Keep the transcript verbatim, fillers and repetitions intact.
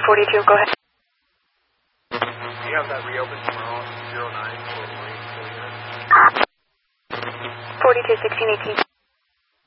forty-two, go ahead. Do you have that reopened tomorrow, zero nine for Marine? forty-two, sixteen, eighteen.